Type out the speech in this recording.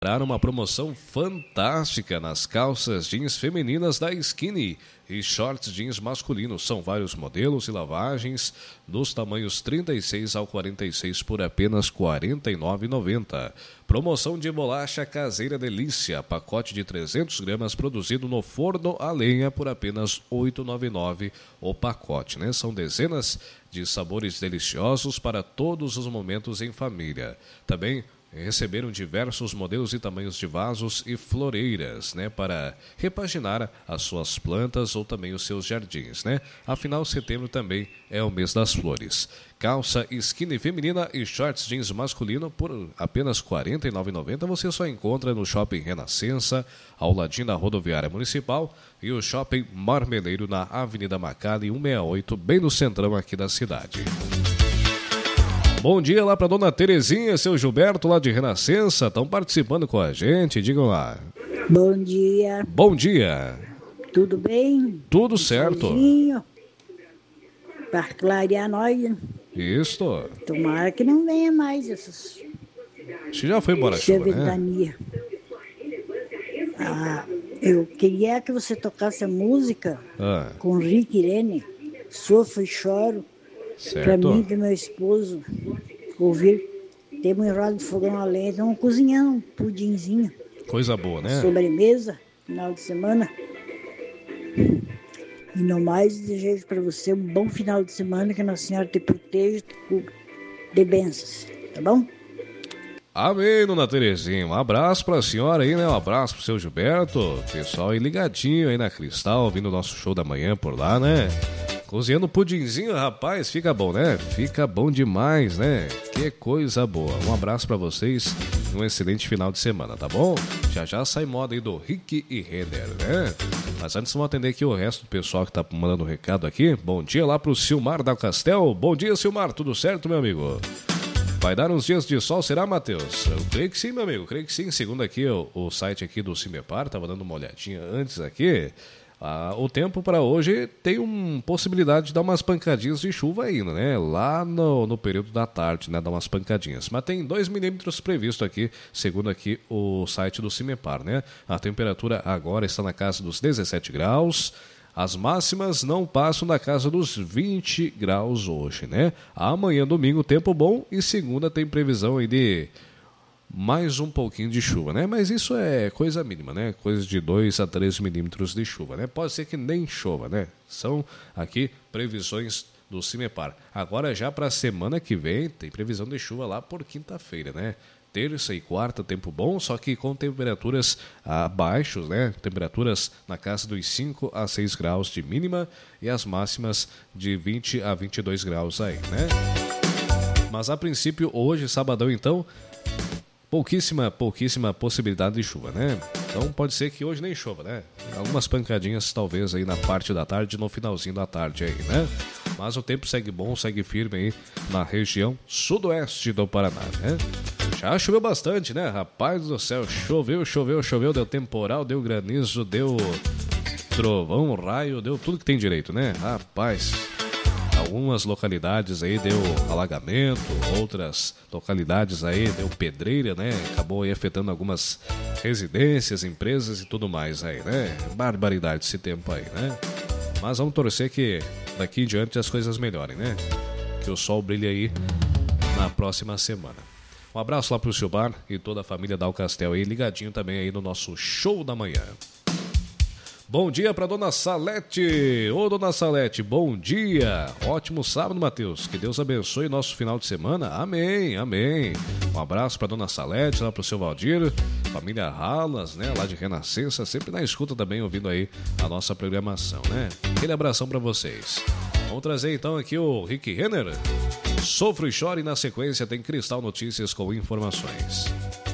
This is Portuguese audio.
Uma promoção fantástica nas calças jeans femininas da Skinny e shorts jeans masculinos. São vários modelos e lavagens dos tamanhos 36 ao 46 por apenas R$ 49,90. Promoção de bolacha caseira delícia, pacote de 300 gramas produzido no forno a lenha por apenas R$ 8,99 o pacote, né? São dezenas de sabores deliciosos para todos os momentos em família. Também receberam diversos modelos e tamanhos de vasos e floreiras, né, para repaginar as suas plantas ou também os seus jardins, né? Afinal, setembro também é o mês das flores. Calça skinny feminina e shorts jeans masculino por apenas R$ 49,90 você só encontra no Shopping Renascença, ao ladinho da Rodoviária Municipal, e o Shopping Marmeleiro na Avenida Macali 168, bem no centrão aqui da cidade. Bom dia lá para dona Terezinha, seu Gilberto lá de Renascença, estão participando com a gente, digam lá. Bom dia. Bom dia. Tudo bem? Tudo certo. Para clarear nós. Isso. Tomara que não venha mais essas... Você já foi embora, né? Eu queria que você tocasse a música com Rick Irene, Sofro e Choro. Para mim e meu esposo ouvir. Temos enrolado de fogão a lenha, estamos cozinhando um pudinzinho. Coisa boa, né? Sobremesa, final de semana. E no mais, desejo para você um bom final de semana, que Nossa Senhora te proteja de bênçãos, tá bom? Amém, dona Terezinha. Um abraço para a senhora aí, né? Um abraço pro seu Gilberto. Pessoal aí ligadinho aí na Cristal, ouvindo o nosso show da manhã por lá, né? Cozinhando pudinzinho, rapaz, fica bom, né? Fica bom demais, né? Que coisa boa. Um abraço pra vocês e um excelente final de semana, tá bom? Já sai moda aí do Rick e Renner, né? Mas antes vamos atender aqui o resto do pessoal que tá mandando recado aqui. Bom dia lá pro Silmar da Castel. Bom dia, Silmar. Tudo certo, meu amigo? Vai dar uns dias de sol, será, Matheus? Eu creio que sim, meu amigo. Creio que sim. Segundo aqui o site aqui do Cimepar, tava dando uma olhadinha antes aqui. O tempo para hoje tem uma possibilidade de dar umas pancadinhas de chuva ainda, né? Lá no período da tarde, né? Dar umas pancadinhas. Mas tem 2 milímetros previsto aqui, segundo aqui o site do Cimepar, né? A temperatura agora está na casa dos 17 graus. As máximas não passam da casa dos 20 graus hoje, né? Amanhã, domingo, tempo bom, e segunda tem previsão aí de mais um pouquinho de chuva, né? Mas isso é coisa mínima, né? Coisa de 2 a 3 milímetros de chuva, né? Pode ser que nem chova, né? São aqui previsões do Cimepar. Agora já para a semana que vem tem previsão de chuva lá por quinta-feira, né? Terça e quarta, tempo bom, só que com temperaturas abaixo, né? Temperaturas na casa dos 5 a 6 graus de mínima e as máximas de 20 a 22 graus aí, né? Mas a princípio, hoje, sabadão, então, pouquíssima possibilidade de chuva, né? Então pode ser que hoje nem chova, né? Algumas pancadinhas talvez aí na parte da tarde, no finalzinho da tarde aí, né? Mas o tempo segue bom, segue firme aí na região sudoeste do Paraná, né? Já choveu bastante, né? Rapaz do céu, choveu, deu temporal, deu granizo, deu trovão, raio, deu tudo que tem direito, né? Rapaz, algumas localidades aí deu alagamento, outras localidades aí deu pedreira, né? Acabou aí afetando algumas residências, empresas e tudo mais aí, né? Barbaridade esse tempo aí, né? Mas vamos torcer que daqui em diante as coisas melhorem, né? Que o sol brilhe aí na próxima semana. Um abraço lá pro Silmar e toda a família Dal Castel aí, ligadinho também aí no nosso show da manhã. Bom dia para dona Salete. Ô, dona Salete, bom dia. Ótimo sábado, Matheus. Que Deus abençoe nosso final de semana. Amém, amém. Um abraço para dona Salete, lá pro seu Valdir, família Ralas, né, lá de Renascença, sempre na escuta também, ouvindo aí a nossa programação, né? Aquele abração para vocês. Vamos trazer então aqui o Rick Renner. Sofro e chore, na sequência tem Cristal Notícias com informações.